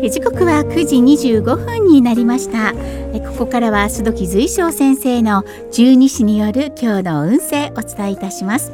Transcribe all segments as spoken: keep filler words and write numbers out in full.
時刻はくじにじゅうごふんになりました。ここからは須時随翔先生の十二支による今日の運勢お伝えいたします。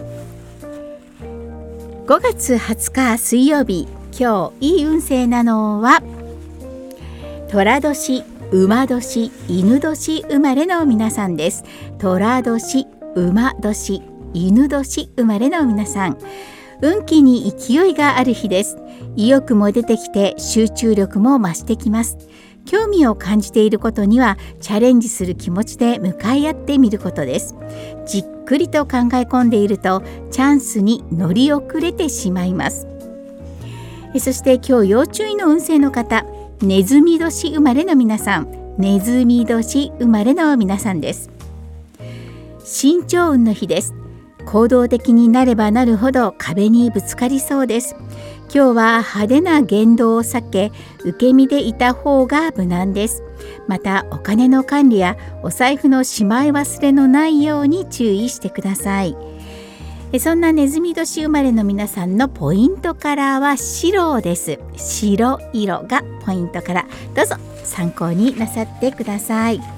ごがつはつか水曜日、今日いい運勢なのは寅年、馬年、犬年生まれの皆さんです。寅年、馬年、犬年生まれの皆さん、運気に勢いがある日です。意欲も出てきて集中力も増してきます。興味を感じていることにはチャレンジする気持ちで向かい合ってみることです。じっくりと考え込んでいるとチャンスに乗り遅れてしまいます。そして今日要注意の運勢の方、ネズミ年生まれの皆さん、ネズミ年生まれの皆さんです。慎重運の日です。行動的になればなるほど壁にぶつかりそうです。今日は派手な言動を避け、受け身でいた方が無難です。またお金の管理やお財布のしまい忘れのないように注意してください。そんなネズミ年生まれの皆さんのポイントカラーは白です。白色がポイントカラー、どうぞ参考になさってください。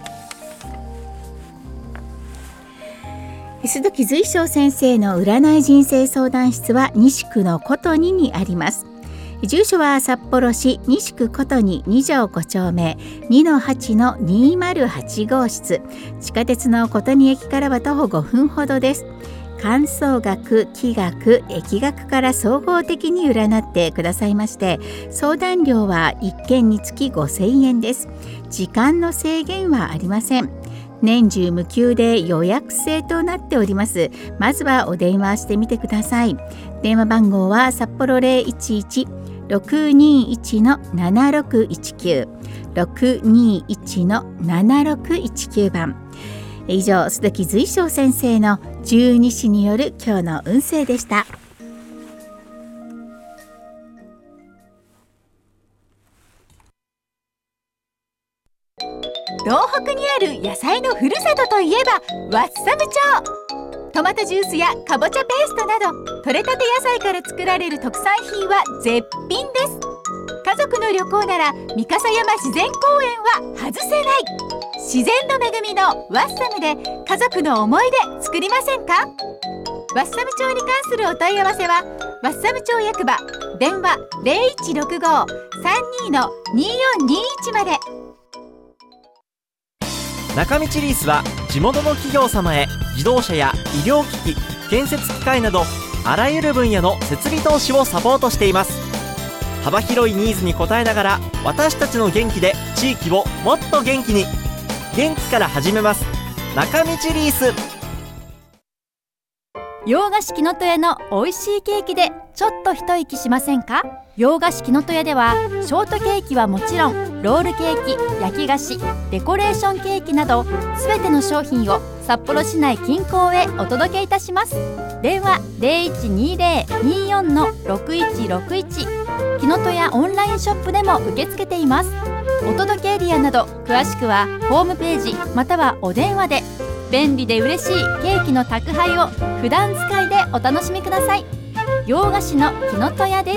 須時随翔先生の占い人生相談室は西区のことににあります。住所は札幌市西区ことにに条ご丁目 にのはちのにまるはち 号室、地下鉄のことに駅からは徒歩ごふんほどです。観相学、気学、疫学から総合的に占ってくださいまして、相談料はいっけんにつきごせんえんです。時間の制限はありません。年中無休で予約制となっております。まずはお電話してみてください。電話番号は札幌 ゼロいちいち ろくにいち ななろくいちきゅう ろくにいち ななろくいちきゅう 番。以上、須時随翔先生の十二支による今日の運勢でした。 東北にある野菜のふるさとといえばワッサム町。トマトジュースやかぼちゃペーストなど採れたて野菜から作られる特産品は絶品です。家族の旅行なら三笠山自然公園は外せない。自然の恵みのワッサムで家族の思い出作りませんか？ワッサム町に関するお問い合わせはワッサム町役場電話 ゼロいちろくご さんに のによんにいち まで。 中道リースは地元の企業様へ自動車や医療機器、建設機械などあらゆる分野の設備投資をサポートしています。幅広いニーズに応えながら私たちの元気で地域をもっと元気に。元気から始めます。中道リース。 洋菓子きのとやの美味しいケーキでちょっと一息しませんか？洋菓子きのとやではショートケーキはもちろんロールケーキ、焼き菓子、デコレーションケーキなどすべての商品を札幌市内近郊へお届けいたします。電話 ゼロいちにゼロ によん のろくいちろくいち、きのとやオンラインショップでも受け付けています。お届けエリアなど詳しくはホームページまたはお電話で。便利で嬉しいケーキの宅配を普段使いでお楽しみください。洋菓子のきのとやです。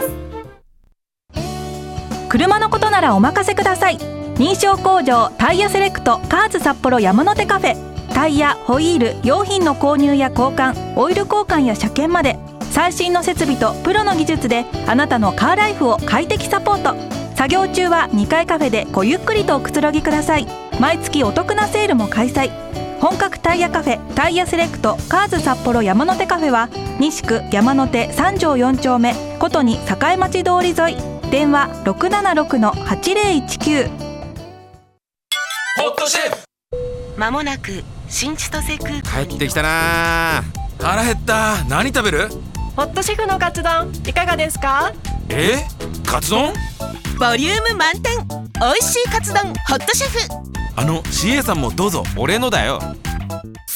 車のことならお任せください。認証工場タイヤセレクトカーズ札幌山手カフェ。タイヤ、ホイール、用品の購入や交換、オイル交換や車検まで最新の設備とプロの技術であなたのカーライフを快適サポート。作業中はにかいカフェでごゆっくりとおくつろぎください。毎月お得なセールも開催。本格タイヤカフェタイヤセレクトカーズ札幌山手カフェは西区山手さん条よん丁目ことに栄町通り沿い。電話 ろくななろく のはちゼロいちきゅう。 ホットシェフ。 まもなく新千歳空港に帰ってきたな。腹減った。何食べる？ ホットシェフのカツ丼いかがですか？ え？カツ丼？ ボリューム満点、おいしいカツ丼ホットシェフ。 あの シーエー さんもどうぞ。俺のだよ。